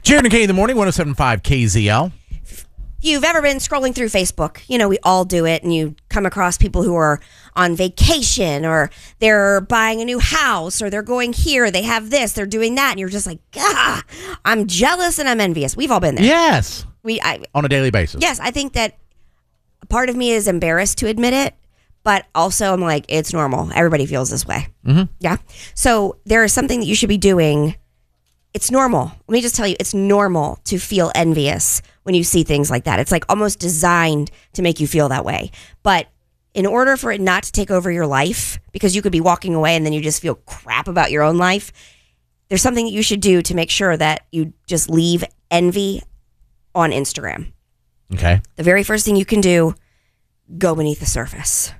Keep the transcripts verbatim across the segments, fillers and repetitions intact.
Jared and Kay in the morning, one oh seven point five K Z L. If you've ever been scrolling through Facebook, you know, we all do it, and you come across people who are on vacation, or they're buying a new house, or they're going here, they have this, they're doing that, and you're just like, ah, I'm jealous and I'm envious. We've all been there. Yes. We I, On a daily basis. Yes, I think that a part of me is embarrassed to admit it, but also I'm like, it's normal. Everybody feels this way. Mm-hmm. Yeah. So there is something that you should be doing. It's normal. Let me just tell you, it's normal to feel envious when you see things like that. It's like almost designed to make you feel that way. But in order for it not to take over your life, because you could be walking away and then you just feel crap about your own life, there's something that you should do to make sure that you just leave envy on Instagram. Okay. The very first thing you can do, go beneath the surface.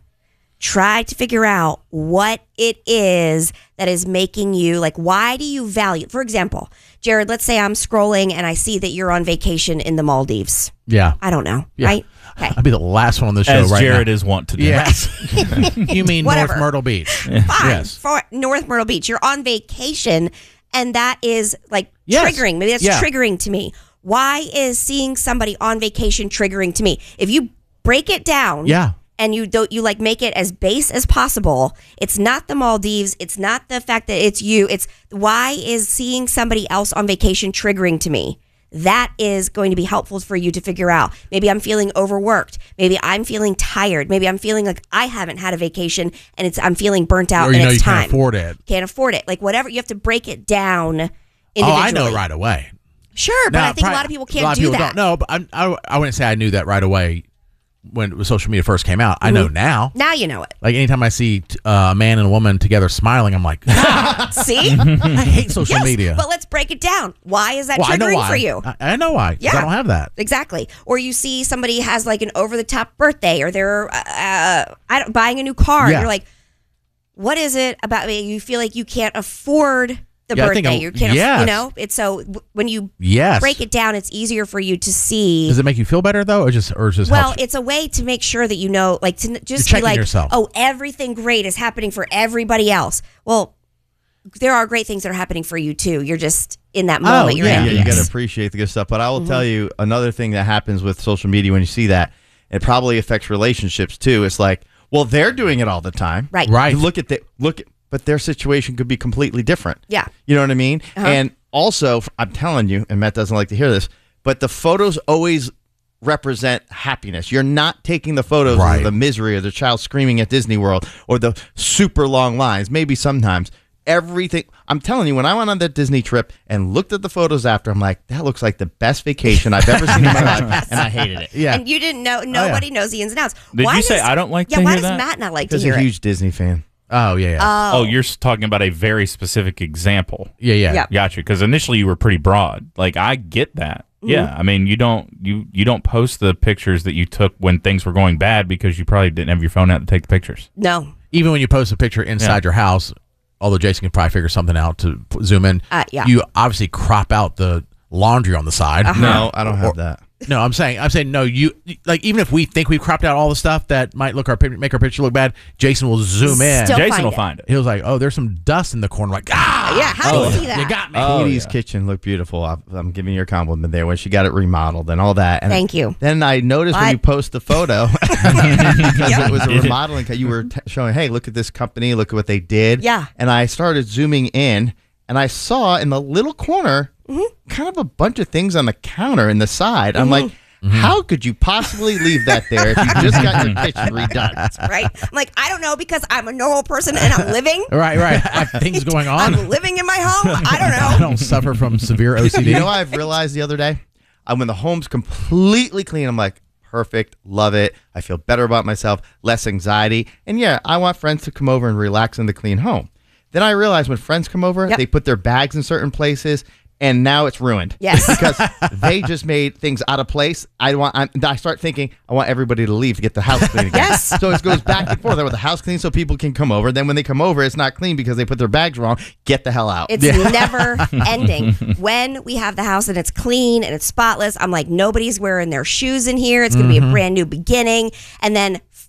Try to figure out what it is that is making you, like, why do you value, for example, Jared, let's say I'm scrolling and I see that you're on vacation in the Maldives. Yeah. I don't know, Yeah. right? Okay. I'd be the last one on the show As right Jared now. is wont to do. Yes. You mean Whatever. North Myrtle Beach. Fine. Yes. For North Myrtle Beach, you're on vacation, and that is like Yes. triggering. Maybe that's Yeah. triggering to me. Why is seeing somebody on vacation triggering to me? If you break it down, Yeah. and you don't, you like make it as base as possible. It's not the Maldives. It's not the fact that it's you. It's why is seeing somebody else on vacation triggering to me? That is going to be helpful for you to figure out. Maybe I'm feeling overworked. Maybe I'm feeling tired. Maybe I'm feeling like I haven't had a vacation and it's I'm feeling burnt out Or you and know it's you time. can't afford it. Can't afford it. Like whatever, you have to break it down Oh, individually. I know it right away. Sure, but Now, I think pri- a lot of people a can't lot of do people that. Don't. No, but I'm, I, I wouldn't say I knew that right away when social media first came out. I know now. Now you know it. Like anytime I see uh, a man and a woman together smiling, I'm like, See? I hate social Yes, media. but let's break it down. Why is that well, I know triggering why. for you? I, I know why. 'Cause Yeah. I don't have that. Exactly. Or you see somebody has like an over the top birthday, or they're uh, uh, I don't, buying a new car. And Yeah. you're like, what is it about me? You feel like you can't afford the Yeah, I think birthday. I'm- You can't, yes. you know. It's so w- when you Yes. break it down, it's easier for you to see. Does it make you feel better though, or just or just Well, helps you? it's a way to make sure that you know, like to n- just You're be checking like, yourself. oh, everything great is happening for everybody else. Well, there are great things that are happening for you too. You're just in that moment. You're yeah, Yeah, you envious. got to appreciate the good stuff. But I will tell you another thing that happens with social media when you see that, it probably affects relationships too. It's like, well, they're doing it all the time. Right. Right. You look at the look, at, but their situation could be completely different. Yeah. You know what I mean? Uh-huh. And also, I'm telling you, and Matt doesn't like to hear this, but the photos always represent happiness. You're not taking the photos Right. of the misery or the child screaming at Disney World or the super long lines. Maybe sometimes. Everything. I'm telling you, when I went on that Disney trip and looked at the photos after, I'm like, that looks like the best vacation I've ever seen in my life, and I hated it. Yeah. And you didn't know. Nobody knows the ins and outs. Did Why you say does- I don't like Yeah. to Why hear does that? Matt not like to Because hear a it? huge Disney fan. Oh yeah, yeah, Oh, you're talking about a very specific example. yeah, yeah. Yep. Gotcha. Because initially you were pretty broad. Like I get that. Mm-hmm. Yeah. I mean, you don't you you don't post the pictures that you took when things were going bad because you probably didn't have your phone out to take the pictures. No. Even when you post a picture inside Yeah. your house, although Jason can probably figure something out to p- zoom in. Uh, yeah. You obviously crop out the laundry on the side. Uh-huh. No, I don't have Or- that. No, I'm saying, I'm saying, no. You like even if we think we've cropped out all the stuff that might look our pic- make our picture look bad, Jason will zoom in. Still Jason find will it. find it. He was like, "Oh, there's some dust in the corner." Like, ah, Yeah. How Oh, do you yeah. see that? you got me. Oh, Katie's yeah. kitchen looked beautiful. I, I'm giving you a compliment there when she got it remodeled and all that. And Thank you. Then I noticed when What? you post the photo because Yeah. it was a remodeling. You were t- showing, hey, look at this company, look at what they did. Yeah. And I started zooming in, and I saw in the little corner Mm-hmm. kind of a bunch of things on the counter in the side. I'm like, how could you possibly leave that there if you just got your kitchen redone? Right? I'm like, I don't know, because I'm a normal person and I'm living. Right, right. I have things going on. I'm living in my home. I don't I know. don't suffer from severe O C D. You know what I've realized the other day? Uh, when the home's completely clean, I'm like, perfect, love it. I feel better about myself, less anxiety. And yeah, I want friends to come over and relax in the clean home. Then I realize when friends come over, Yep. they put their bags in certain places, and now it's ruined. Yes. Because they just made things out of place. I want. I'm, I start thinking I want everybody to leave to get the house clean again. Yes. So it goes back and forth. I want the house clean so people can come over. Then when they come over, it's not clean because they put their bags wrong. Get the hell out. It's never ending. When we have the house and it's clean and it's spotless, I'm like, nobody's wearing their shoes in here. It's going to be a brand new beginning. And then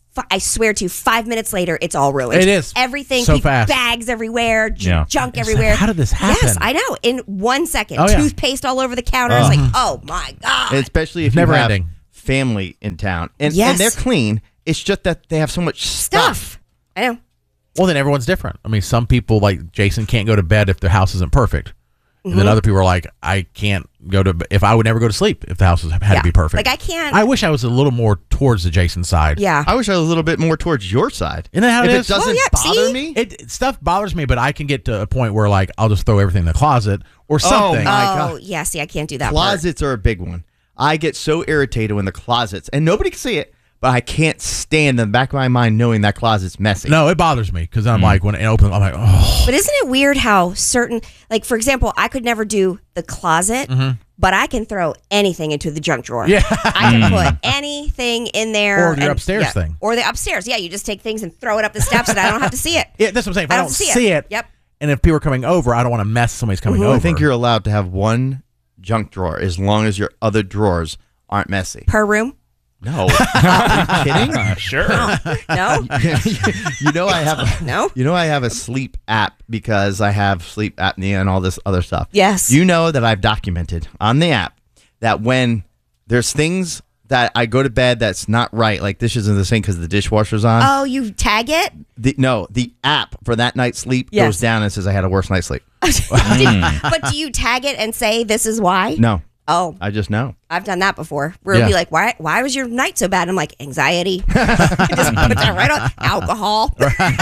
F- I swear to you, five minutes later, it's all ruined. It is. Everything, So pe- fast. bags everywhere, j- Yeah. junk It's like, everywhere. how did this happen? Yes, I know. In one second, Oh, yeah. toothpaste all over the counter. It's like, oh my God. And especially if Never you have ending. family in town, and, Yes. and they're clean. It's just that they have so much stuff. Stuff. I know. Well, then everyone's different. I mean, some people like Jason can't go to bed if their house isn't perfect, and then other people are like, I can't go to. If I would never go to sleep if the house was, had Yeah. to be perfect. Like, I can't- I wish I was a little more towards the Jason side. Yeah. I wish I was a little bit more towards your side. Isn't that how if it it is? doesn't Oh, yeah, bother see? me, It, it- stuff bothers me, but I can get to a point where like I'll just throw everything in the closet or something. my oh, God. yeah. See, I can't do that. part. closets are a big one. I get so irritated when the closets, and nobody can see it, but I can't stand in the back of my mind knowing that closet's messy. No, it bothers me because I'm like when it opens, I'm like, oh, But isn't it weird how certain, like, for example, I could never do the closet, but I can throw anything into the junk drawer. Yeah. I can put anything in there. Or your and- upstairs yeah. thing. Or the upstairs. Yeah, you just take things and throw it up the steps and I don't have to see it. yeah, that's what I'm saying. If I, I don't don't see see it. it, Yep. and if people are coming over, I don't want to mess somebody's coming over. I think you're allowed to have one junk drawer as long as your other drawers aren't messy. Per room? No, are you kidding? Uh, sure. No? You know I have a, No? You know I have a sleep app because I have sleep apnea and all this other stuff. Yes. You know that I've documented on the app that when there's things that I go to bed that's not right, like dishes in the sink because the dishwasher's on. Oh, you tag it? The, no, the app for that night's sleep Yes. goes down and says I had a worse night's sleep. Did- but do you tag it and say this is why? No, Oh, I just know. I've done that before. Where it'd Yeah. be like, why why was your night so bad? I'm like, anxiety. Just put that right on. Alcohol.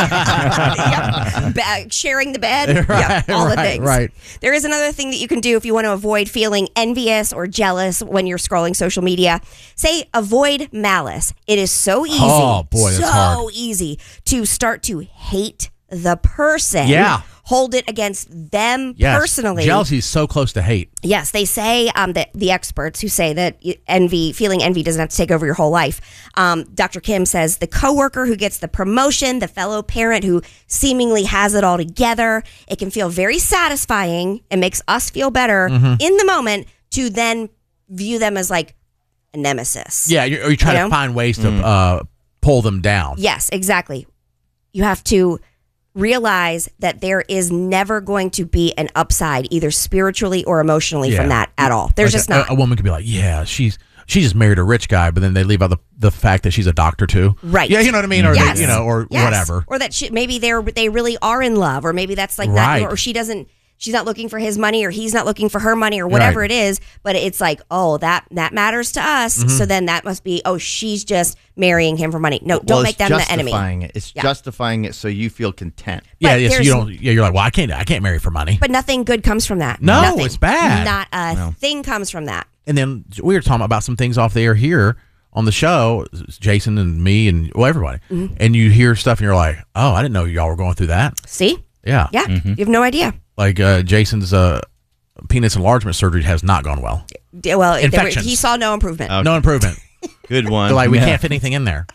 Yep. Ba- sharing the bed. Yep. Right, All the right, things. right. There is another thing that you can do if you want to avoid feeling envious or jealous when you're scrolling social media. Say avoid malice. It is so easy. Oh, boy, that's so hard. easy to start to hate the person. Yeah. Hold it against them Yes. personally. Jealousy is so close to hate. Yes, they say um, that the experts who say that envy, feeling envy, doesn't have to take over your whole life. Um, Doctor Kim says the coworker who gets the promotion, the fellow parent who seemingly has it all together, it can feel very satisfying and makes us feel better Mm-hmm. in the moment to then view them as like a nemesis. Yeah, you or you try You to know? find ways to uh, pull them down. Yes, exactly. You have to realize that there is never going to be an upside, either spiritually or emotionally, Yeah. from that at all. There's Like just a, not. A woman could be like, yeah, she's she just married a rich guy, but then they leave out the, the fact that she's a doctor too. Right. Yeah, you know what I mean, or Yes. they, you know, or Yes. whatever. Or that she, maybe they're they really are in love, or maybe that's like Right. not, or she doesn't. She's not looking for his money, or he's not looking for her money, or whatever Right. it is. But it's like, oh, that that matters to us. Mm-hmm. So then that must be, oh, she's just marrying him for money. No, don't well, make it's them the enemy. justifying it. It's Yeah. justifying it so you feel content. Yeah, But yeah. So you there's- don't. Yeah, you're like, well, I can't. I can't marry for money. But nothing good comes from that. No, Nothing. it's bad. Not a thing comes from that. And then we were talking about some things off the air here on the show, Jason and me and well everybody. Mm-hmm. And you hear stuff and you're like, oh, I didn't know y'all were going through that. See? Yeah, Yeah, you have no idea. Like uh, Jason's uh, penis enlargement surgery has not gone well. D- Well, there were- Infections. he saw no improvement. Okay. No improvement. Good one. They're like, we Yeah. can't fit anything in there.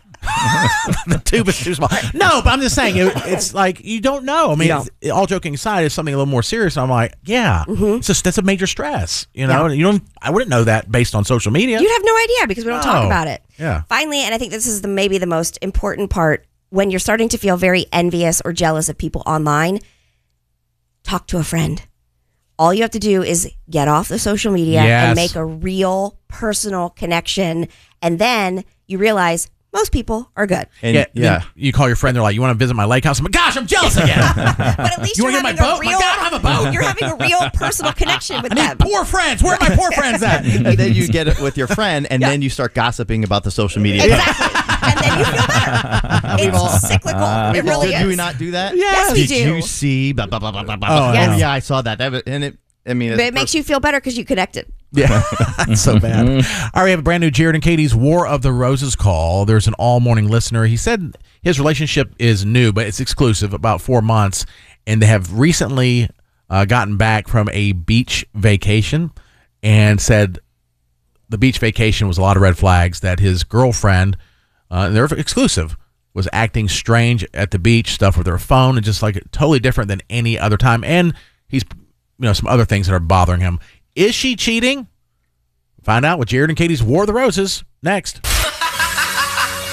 The tube is too small. No, but I'm just saying, it, it's like you don't know. I mean, You it's- all joking aside, it's something a little more serious. I'm like, yeah, it's just that's a major stress. You know, Yeah. you don't. I wouldn't know that based on social media. You'd have no idea because we don't talk No. about it. Yeah. Finally, and I think this is the maybe the most important part, when you're starting to feel very envious or jealous of people online, talk to a friend. All you have to do is get off the social media Yes. and make a real personal connection. And then you realize most people are good. And, yeah, yeah. then you call your friend. They're like, "You want to visit my lake house?" I'm like, "Gosh, I'm jealous again. But at least You you're wanna having get my boat? a real My God, I don't have a boat. you're having a real personal connection with I them. need poor friends. Where are my poor friends at?" and then you get it with your friend, and then you start gossiping about the social media. Exactly. And then you feel better. It's cyclical. it really Did is. we not do that? Yes, we Did do. you see? Blah, blah, blah, blah, blah, blah. Oh, Oh, Yes. yeah, I saw that. that was, and it, I mean, But it makes you feel better because you connected. Yeah, that's so bad. All right, we have a brand new Jared and Katie's War of the Roses call. There's an all-morning listener. He said his relationship is new, but it's exclusive, about four months, and they have recently uh, gotten back from a beach vacation and said the beach vacation was a lot of red flags, that his girlfriend, uh, and they're exclusive, was acting strange at the beach, stuff with her phone, and just like totally different than any other time. And he's, you know, some other things that are bothering him. Is she cheating? Find out with Jared and Katie's War of the Roses next.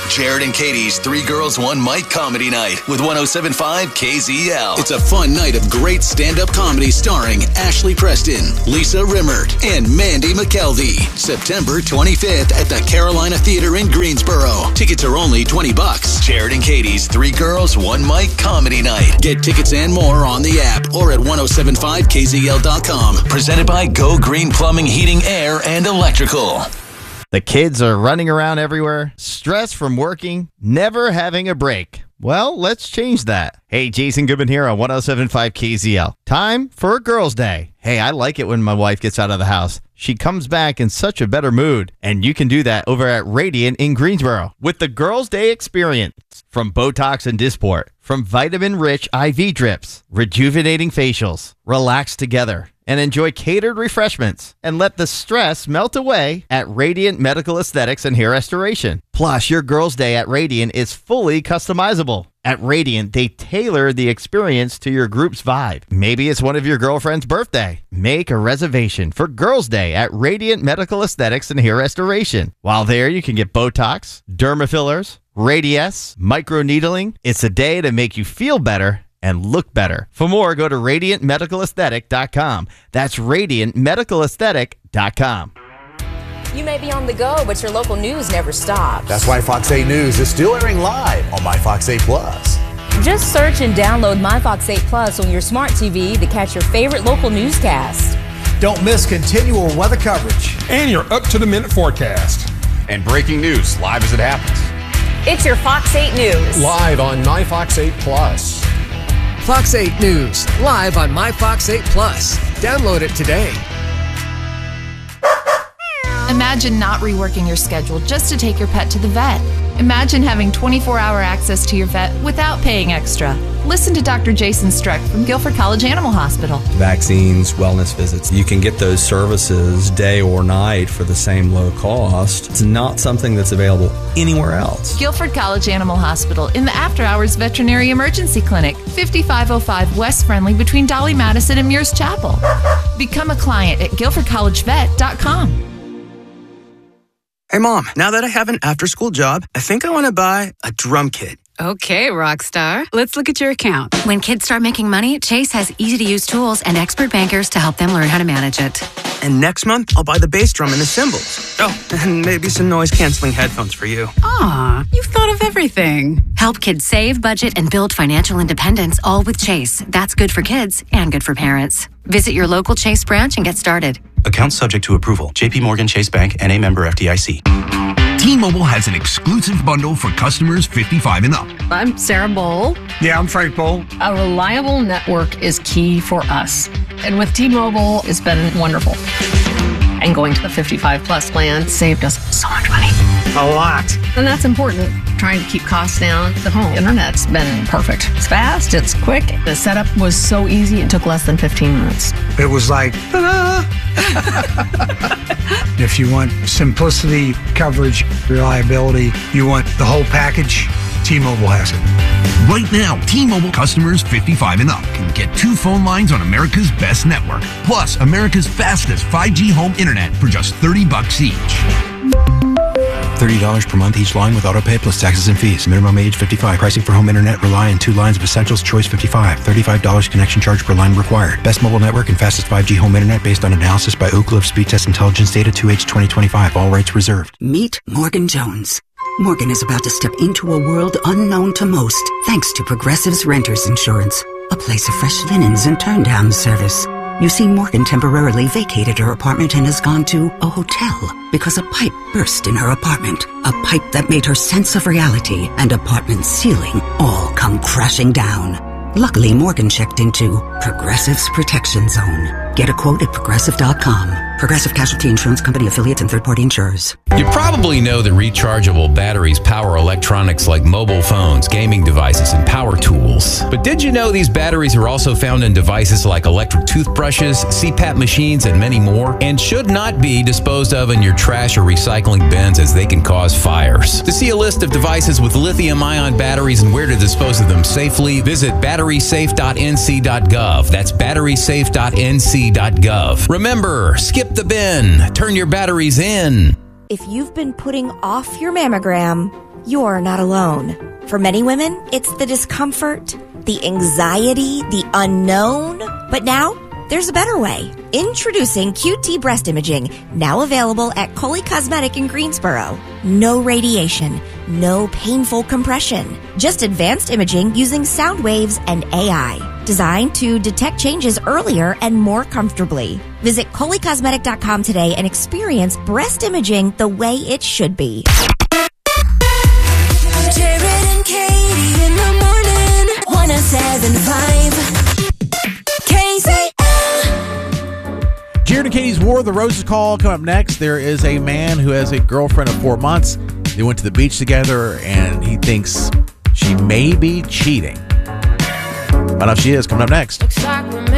Jared and Katie's Three Girls, One Mic Comedy Night with one oh seven point five K Z L. It's a fun night of great stand-up comedy starring Ashley Preston, Lisa Rimmert, and Mandy McKelvey. September twenty-fifth at the Carolina Theater in Greensboro. Tickets are only twenty bucks. Jared and Katie's Three Girls, One Mic Comedy Night. Get tickets and more on the app or at ten seventy-five K Z L dot com. Presented by Go Green Plumbing, Heating, Air, and Electrical. The kids are running around everywhere, stressed from working, never having a break. Well, let's change that. Hey, Jason Goodman here on ten seventy-five K Z L. Time for a girls' day. Hey, I like it when my wife gets out of the house. She comes back in such a better mood. And you can do that over at Radiant in Greensboro with the Girls' Day experience. From Botox and Dysport, from vitamin-rich I V drips, rejuvenating facials, relax together, and enjoy catered refreshments, and let the stress melt away at Radiant Medical Aesthetics and Hair Restoration. Plus, your Girls' Day at Radiant is fully customizable. At Radiant, they tailor the experience to your group's vibe. Maybe it's one of your girlfriend's birthday. Make a reservation for Girls' Day at Radiant Medical Aesthetics and Hair Restoration. While there, you can get Botox, derma fillers, Radiesse, microneedling. It's a day to make you feel better and look better. For more, go to radiant medical aesthetic dot com. That's radiant medical aesthetic dot com. You may be on the go, but your local news never stops. That's why Fox eight News is still airing live on My Fox eight Plus. Just search and download My Fox eight Plus on your smart T V to catch your favorite local newscast. Don't miss continual weather coverage. And your up-to-the-minute forecast. And breaking news live as it happens. It's your Fox eight News. Live on My Fox eight Plus. Fox eight News, live on My Fox eight Plus. Download it today. Imagine not reworking your schedule just to take your pet to the vet. Imagine having twenty-four hour access to your vet without paying extra. Listen to Doctor Jason Streck from Guilford College Animal Hospital. Vaccines, wellness visits, you can get those services day or night for the same low cost. It's not something that's available anywhere else. Guilford College Animal Hospital in the After Hours Veterinary Emergency Clinic, fifty-five oh five West Friendly between Dolly Madison and Mears Chapel. Become a client at guilford college vet dot com. Hey, Mom, now that I have an after-school job, I think I want to buy a drum kit. Okay, Rockstar. Let's look at your account. When kids start making money, Chase has easy-to-use tools and expert bankers to help them learn how to manage it. And next month, I'll buy the bass drum and the cymbals. Oh, and maybe some noise-canceling headphones for you. Aw, you've thought of everything. Help kids save, budget, and build financial independence, all with Chase. That's good for kids and good for parents. Visit your local Chase branch and get started. Account subject to approval. J P Morgan Chase Bank and a member F D I C. T-Mobile has an exclusive bundle for customers fifty-five and up. I'm Sarah Bowl. Yeah, I'm Frank Bowl. A reliable network is key for us. And with T-Mobile, it's been wonderful. And going to the fifty-five plus plan saved us so much money. A lot. And that's important. Trying to keep costs down. The home internet's been perfect. It's fast, it's quick. The setup was so easy, it took less than fifteen minutes. It was like, ta-da! If you want simplicity, coverage, reliability, you want the whole package, T-Mobile has it. Right now, T-Mobile customers fifty-five and up can get two phone lines on America's best network, plus America's fastest five G home internet for just thirty bucks each. thirty dollars per month each line with autopay plus taxes and fees. Minimum age fifty-five. Pricing for home internet rely on two lines of Essentials Choice fifty-five. thirty-five dollars connection charge per line required. Best mobile network and fastest five G home internet based on analysis by Oak Cliff Speed Test Intelligence Data two H twenty twenty-five. All rights reserved. Meet Morgan Jones. Morgan is about to step into a world unknown to most thanks to Progressive's Renters Insurance, a place of fresh linens and turn-down service. You see, Morgan temporarily vacated her apartment and has gone to a hotel because a pipe burst in her apartment. A pipe that made her sense of reality and apartment ceiling all come crashing down. Luckily, Morgan checked into Progressive's Protection Zone. Get a quote at progressive dot com. Progressive Casualty Insurance Company affiliates and third-party insurers. You probably know that rechargeable batteries power electronics like mobile phones, gaming devices, and power tools. But did you know these batteries are also found in devices like electric toothbrushes, C PAP machines, and many more, and should not be disposed of in your trash or recycling bins as they can cause fires? To see a list of devices with lithium-ion batteries and where to dispose of them safely, visit battery safe dot n c dot gov. That's battery safe dot n c dot gov. Remember, skip the bin. Turn your batteries in. If you've been putting off your mammogram, you're not alone. For many women, it's the discomfort, the anxiety, the unknown. But now, there's a better way. Introducing Q T Breast Imaging, now available at Coley Cosmetic in Greensboro. No radiation, no painful compression, just advanced imaging using sound waves and A I, designed to detect changes earlier and more comfortably. Visit Coley Cosmetic dot com today and experience breast imaging the way it should be. Jared and Katie in the morning, one oh seven point five K Z L. Jared and Katie's War of the Roses call coming up next. There is a man who has a girlfriend of four months. They went to the beach together, and he thinks she may be cheating. Find out if she is coming up next. Looks like we're